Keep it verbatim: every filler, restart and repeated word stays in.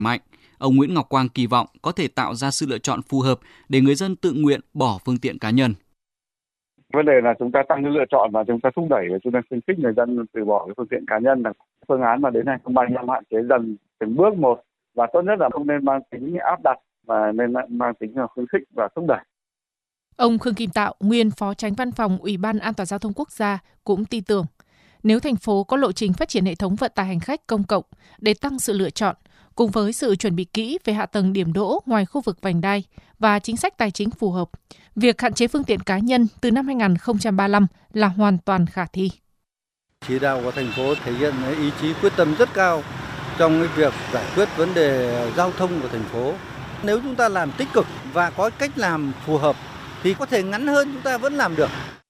mạnh. Ông Nguyễn Ngọc Quang kỳ vọng có thể tạo ra sự lựa chọn phù hợp để người dân tự nguyện bỏ phương tiện cá nhân. Vấn đề là chúng ta tăng cái lựa chọn và chúng ta thúc đẩy và chúng ta khuyến khích người dân từ bỏ cái phương tiện cá nhân, là phương án mà đến hai không ba lăm hạn chế dần từng bước một, và tốt nhất là không nên mang tính áp đặt mà nên mang tính là khuyến khích và thúc đẩy. Ông Khương Kim Tạo, nguyên Phó Chánh Văn phòng Ủy ban An toàn giao thông quốc gia cũng tin tưởng nếu thành phố có lộ trình phát triển hệ thống vận tải hành khách công cộng để tăng sự lựa chọn, cùng với sự chuẩn bị kỹ về hạ tầng điểm đỗ ngoài khu vực vành đai và chính sách tài chính phù hợp, việc hạn chế phương tiện cá nhân từ năm hai không ba lăm là hoàn toàn khả thi. Chỉ đạo của thành phố thể hiện ý chí quyết tâm rất cao trong cái việc giải quyết vấn đề giao thông của thành phố. Nếu chúng ta làm tích cực và có cách làm phù hợp thì có thể ngắn hơn chúng ta vẫn làm được.